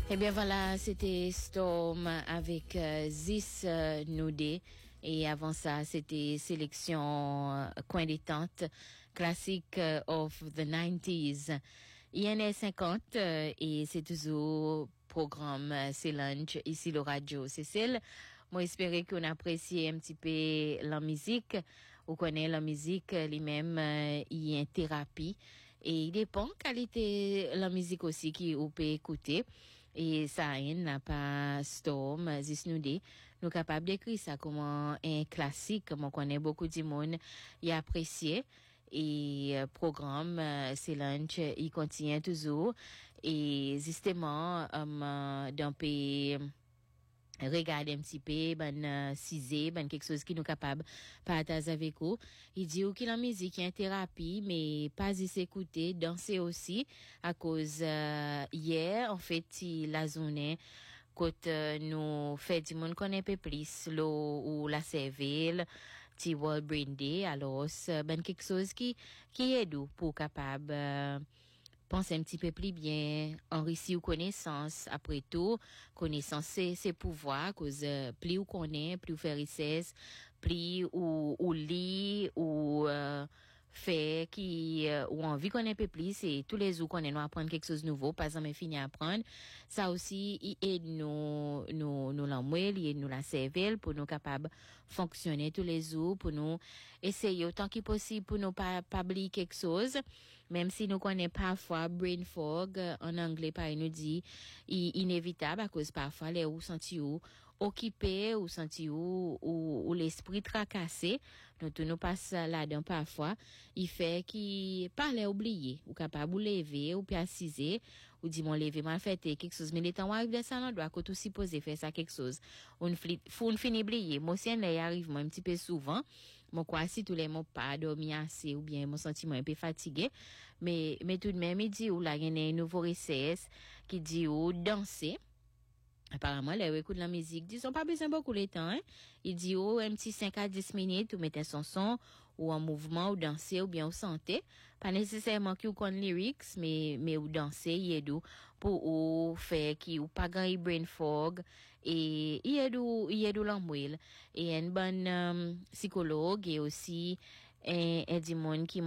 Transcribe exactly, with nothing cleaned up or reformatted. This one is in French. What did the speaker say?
Eh bien voilà, c'était Storm avec euh, Zis euh, Noudé. Et avant ça, c'était Sélection euh, Coin détente, classique euh, of the nineties. I N est cinquante euh, et c'est toujours programme euh, C'est Lunch ici le radio Cécile. Moi espérer qu'on apprécie un petit peu la musique. Vous connaissez la musique lui-même euh, il y a une thérapie et il dépend qualité la musique aussi qui vous peut écouter. Et ça n'a pas Storm Zisnoudé nous capable d'écrire ça comme un classique comme on connaît beaucoup de monde y apprécié et euh, programme euh, C'est Lunch il continue toujours et justement um, d'un pays regarder un petit peu ben euh, cisé ben quelque chose qui nous capable partager avec vous. Il dit que la musique est une thérapie mais pas y s'écouter danser aussi à cause euh, hier en fait la journée quand euh, nous fait du monde connaît peu plus l'eau ou la cervelle ti World Brain Day alors ben quelque chose qui qui est doux pour capable euh, penser un petit peu plus bien, enrichir ou connaissance. Après tout, connaissance c'est, c'est pouvoir, cause euh, plus ou connaît, plus ou faire richesse, plus ou, ou lit, ou euh, fait qui euh, ou envie qu'on ait un peu plus et tous les jours qu'on est nous apprendre quelque chose de nouveau pas jamais fini à apprendre ça aussi il aide nous nous nous l'envoyer il aide nous la cervelle pour nous capables fonctionner tous les jours pour nous essayer autant que possible pour nous pas pas oublier quelque chose même si nous connaît parfois brain fog en anglais par nous dit inévitable à cause parfois les ou senti ou occupé ou senti ou ou, ou l'esprit tracassé nous tout nous passe là-dedans parfois il fait qui parlait oublié ou capable ou lever ou puis assiser ou dit mon lever mal fait quelque chose mais les temps arrive de ça non doit que tout supposé faire ça quelque chose on faut finir oublier moi si elle arrive moi un petit peu souvent mon quoi si tous les mots pas dormi assez ou bien mon sentiment un peu fatigué mais mais tout de même il dit ou là il y a un nouveau recette qui dit ou danser. Apparemment, les écoute la musique, disons pas besoin beaucoup de temps, hein. Il dit, oh, un petit cinq à dix minutes, ou mettez son son, ou en mouvement, ou danser, ou bien ou santé. Pas nécessairement qu'il y ait lyrics, mais, mais ou danser, il est doux, pour ou faire qui, ou pas grand brain fog, et il est doux, il est doux l'amouille. Et une bonne, um, psychologue, et aussi, un, un, un, qui